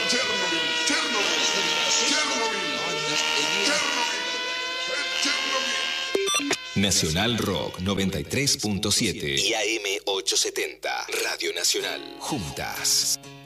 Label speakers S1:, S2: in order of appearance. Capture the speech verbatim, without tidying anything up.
S1: Chernobyl, Chernobyl, Chernobyl, Chernobyl.
S2: Nacional Rock noventa y tres punto siete y A M ochocientos setenta. Radio Nacional. Juntas.